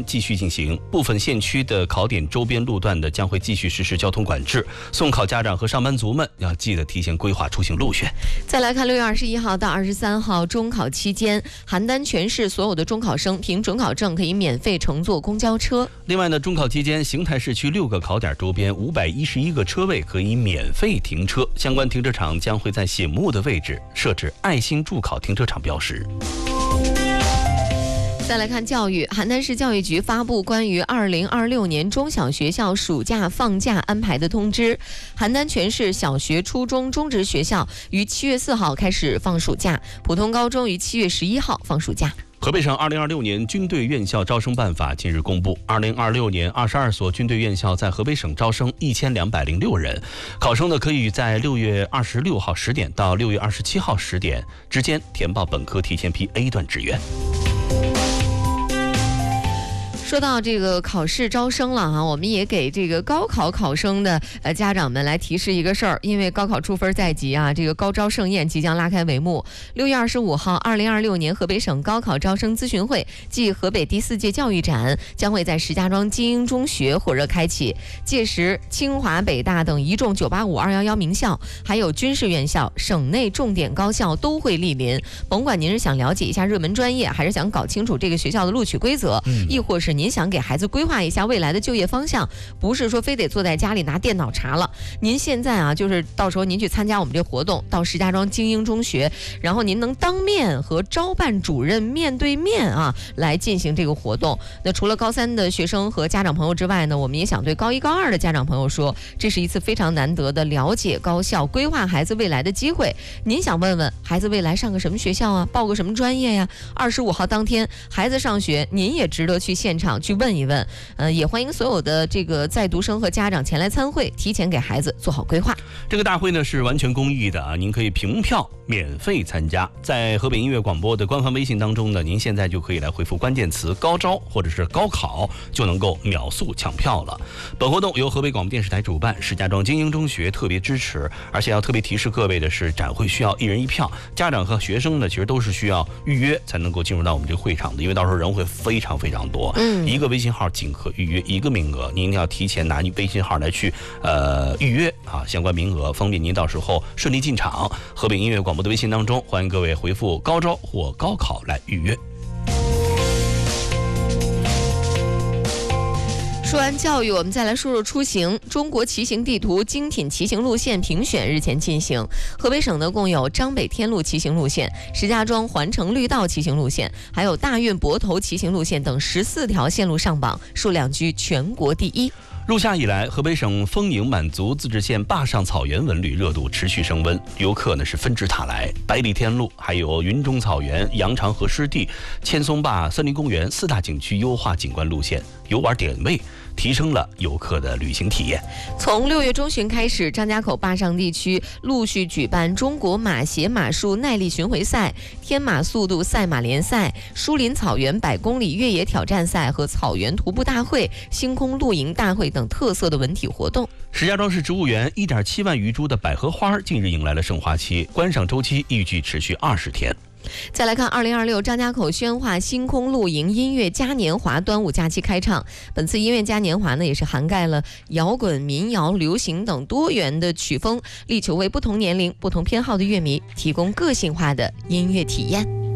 继续进行，部分县区的考点周边路段的将会继续实施交通管制。送考家长和上班族们要记得提前规划出行路线。 再来看6月21号到23号中考期间，邯郸全市所有的中考生凭准考证可以免费乘坐公交车。 另外呢，中考期间，邢台市区6个考点周边511个车位可以免费停车，相关停车场将会在醒目的位置设置爱心助考停车场标识。 再来看教育，邯郸市教育局发布关于2026年中小学校暑假放假安排的通知。邯郸全市小学、初中、中职学校于7月4号开始放暑假，普通高中于7月11号放暑假。 河北省2026年军队院校招生办法近日公布，2026年22所军队院校在河北省招生1206人，考生呢可以在6月26号10点到6月27号10点之间填报本科提前批 A 段志愿。 说到这个考试招生了哈，我们也给这个高考考生的家长们来提示一个事儿，因为高考出分在即啊，这个高招盛宴即将拉开帷幕。6月25号，2026年河北省高考招生咨询会暨河北第4届教育展将会在石家庄精英中学火热开启，届时清华、北大等一众985、211名校，还有军事院校、省内重点高校都会莅临。甭管您是想了解一下热门专业，还是想搞清楚这个学校的录取规则，亦或是您想给孩子规划一下未来的就业方向，不是说非得坐在家里拿电脑查了。您现在啊，就是到时候您去参加我们这活动，到石家庄精英中学，然后您能当面和招办主任面对面啊来进行这个活动。那除了高3的学生和家长朋友之外呢，我们也想对高1、高2的家长朋友说，这是一次非常难得的了解高校、规划孩子未来的机会。您想问问孩子未来上个什么学校啊，报个什么专业呀？25号当天孩子上学，您也值得去现场去问一问，也欢迎所有的这个在读生和家长前来参会，提前给孩子做好规划。 这个大会呢是完全公益的啊，您可以凭票免费参加。在河北音乐广播的官方微信当中呢，您现在就可以来回复关键词高招或者是高考，就能够秒速抢票了。本活动由河北广播电视台主办，石家庄精英中学特别支持。而且要特别提示各位的是，展会需要1人1票，家长和学生呢其实都是需要预约才能够进入到我们这个会场的，因为到时候人会非常非常多。一个微信号仅可预约1个名额，您一定要提前拿你微信号来去预约啊相关名额，方便您到时候顺利进场。河北音乐广播的微信当中，欢迎各位回复高招或高考来预约。 说完教育，我们再来说说出行。中国骑行地图精品骑行路线评选日前进行，河北省呢共有张北天路骑行路线、石家庄环城绿道骑行路线，还有大运泊头骑行路线等14条线路上榜，数量居全国第1。 入夏以来，河北省丰宁满族自治县坝上草原文旅热度持续升温，游客呢是纷至沓来。百里天路、还有云中草原、羊肠河湿地、千松坝森林公园4大景区优化景观路线、游玩点位，提升了游客的旅行体验。 从6月中旬开始，张家口坝上地区陆续举办中国马协马术耐力巡回赛、天马速度赛马联赛、疏林草原100公里越野挑战赛和草原徒步大会、星空露营大会等特色的文体活动。 石家庄市植物园1.7万余株的百合花近日迎来了盛花期，观赏周期预计持续20天。 再来看2026张家口宣化星空露营音乐嘉年华端午假期开唱。本次音乐嘉年华呢，也是涵盖了摇滚、民谣、流行等多元的曲风，力求为不同年龄、不同偏好的乐迷提供个性化的音乐体验。